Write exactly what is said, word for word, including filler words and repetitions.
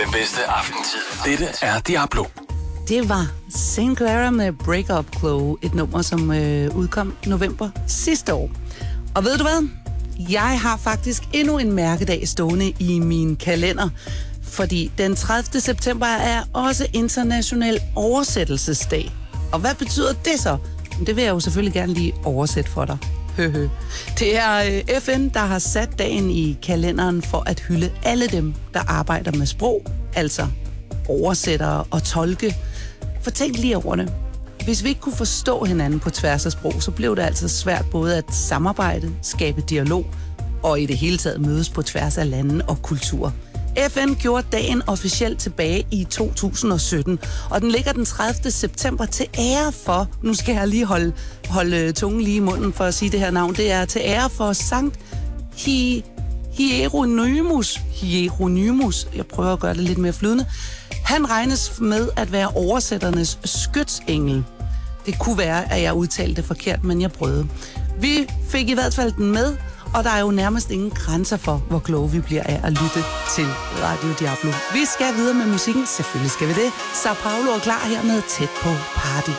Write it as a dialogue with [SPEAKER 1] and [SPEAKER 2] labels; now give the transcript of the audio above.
[SPEAKER 1] Den bedste aftentid. Dette er Diablo.
[SPEAKER 2] Det var Saint Clara med Break Up Chloe, et nummer, som øh, udkom november sidste år. Og ved du hvad? Jeg har faktisk endnu en mærkedag stående i min kalender, fordi den tredivte september er også international oversættelsesdag. Og hvad betyder det så? Det vil jeg jo selvfølgelig gerne lige oversætte for dig. Det er F N, der har sat dagen i kalenderen for at hylde alle dem, der arbejder med sprog, altså oversættere og tolke. For tænk lige over det. Hvis vi ikke kunne forstå hinanden på tværs af sprog, så blev det altså svært både at samarbejde, skabe dialog og i det hele taget mødes på tværs af lande og kultur. F N gjorde dagen officielt tilbage i to tusind og sytten, og den ligger den tredivte september til ære for, nu skal jeg lige holde, holde tungen lige i munden for at sige det her navn, det er til ære for Sankt Hi, Hieronymus. Hieronymus, jeg prøver at gøre det lidt mere flydende. Han regnes med at være oversætternes skytsengel. Det kunne være, at jeg udtalte det forkert, men jeg prøvede. Vi fik i hvert fald den med, og der er jo nærmest ingen grænser for, hvor kloge vi bliver af at lytte til Radio Diablo. Vi skal videre med musikken, selvfølgelig skal vi det. Så Paolo er klar her med Tæt på Party.